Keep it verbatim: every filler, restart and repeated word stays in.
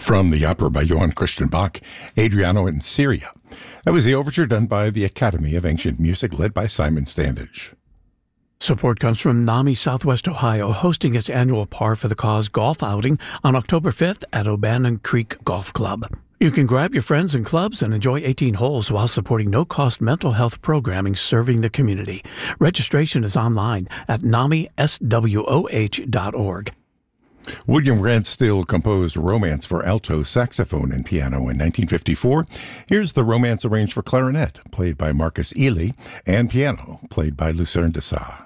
From the opera by Johann Christian Bach, Adriano in Syria. That was the overture done by the Academy of Ancient Music, led by Simon Standage. Support comes from NAMI Southwest Ohio, hosting its annual Par for the Cause golf outing on October fifth at O'Bannon Creek Golf Club. You can grab your friends and clubs and enjoy eighteen holes while supporting no-cost mental health programming serving the community. Registration is online at nami s w o h dot org. William Grant Still composed Romance for alto, saxophone, and piano in nineteen fifty-four. Here's the Romance arranged for clarinet, played by Marcus Ely, and piano, played by Lucerne Dessau.